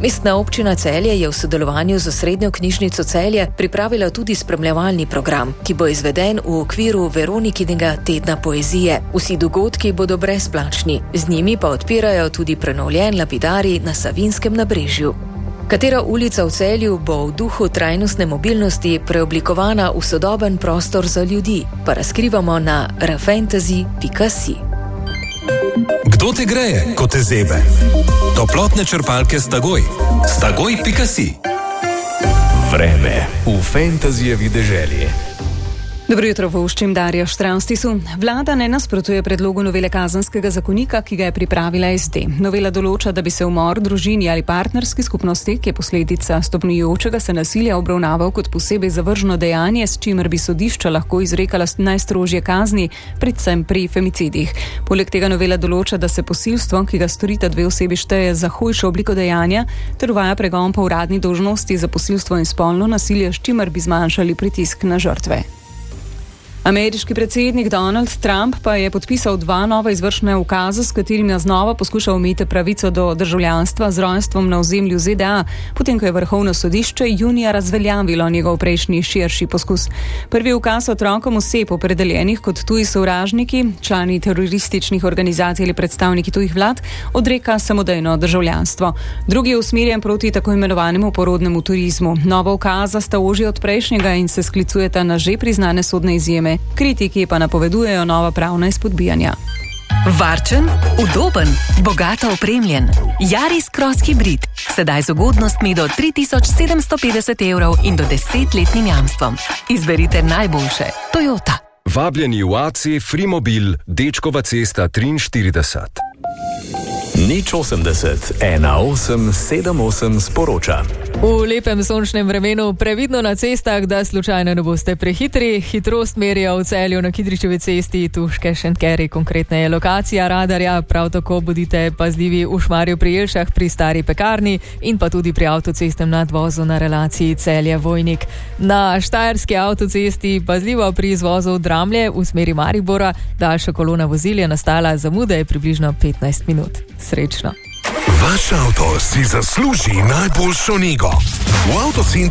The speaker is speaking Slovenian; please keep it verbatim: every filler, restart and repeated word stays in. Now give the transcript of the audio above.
Mestna občina Celje je v sodelovanju z Osrednjo knjižnico Celje pripravila tudi spremljevalni program, ki bo izveden v okviru Veronikinega tedna poezije. Vsi dogodki bodo brezplačni, z njimi pa odpirajo tudi prenovljen lapidarij na Savinjskem nabrežju. Katera ulica v Celju bo v duhu trajnostne mobilnosti preoblikovana v sodoben prostor za ljudi, pa razkrivamo na rafantasy pika si. Kdo te greje, ko te zebe? Toplotne črpalke Stagoj. Stagoj pika si. Vreme v fantazijevi deželi. Dobro jutro, voščim Darjo Štravstisu. Vlada ne nasprotuje predlogu novele kazenskega zakonika, ki ga je pripravila es de. Novela določa, da bi se umor družini ali partnerski skupnosti, ki je posledica stopnjujočega se nasilja, obravnaval kot posebej zavržno dejanje, s čimer bi sodišča lahko izrekala najstrožje kazni, predvsem pri femicidih. Poleg tega novela določa, da se posilstvo, ki ga storita dve osebi, šteje za hujšo obliko dejanja, ter uvaja pregon po uradni dolžnosti za posilstvo in spolno nasilje, s čimer bi zmanjšali pritisk na žrtve. Ameriški predsednik Donald Trump pa je podpisal dva nova izvršna ukaza, s katerimi znova poskuša omejiti pravico do državljanstva z rojstvom na ozemlju ze de a, potem ko je Vrhovno sodišče junija razveljavilo njegov prejšnji širši poskus. Prvi ukaz otrokom oseb opredeljenih kot tuji sovražniki, člani terorističnih organizacij ali predstavniki tujih vlad, odreka samodejno državljanstvo. Drugi je usmerjen proti tako imenovanemu porodnemu turizmu. Nova ukaza sta ožji od prejšnjega in se sklicujeta na že priznane sodne izjeme. Kritiki pa napovedujejo nova pravna izpodbijanja. Varčen, udoben, bogato opremljen. Yaris Cross Hybrid. Sedaj z ugodnostmi do tri tisoč sedemsto petdeset evrov in do desetletnim jamstvom. Izberite najboljše. Toyota. Vabljeni v A C Frimobil, Dečkova cesta triinštirideset. Nič osemdeset, ena osem sedem osem sporoča. V lepem sončnem vremenu previdno na cestah, da slučajno ne boste prehitri. Hitrost merijo v Celju na Kidričevi cesti, Tuške, Šentkerij, konkretna je lokacija radarja. Prav tako bodite pazljivi v Šmarju pri Jelšah pri stari pekarni in pa tudi pri avtocestnem nadvozu na relaciji Celje-Vojnik. Na štajerski avtocesti pazljivo pri izvozu Dramlje v smeri Maribora. Daljša kolona vozil je nastala, zamuda je približno petnajst minut. Srečno. Vaš avto si zasluži najboljšo nego. V avtocentru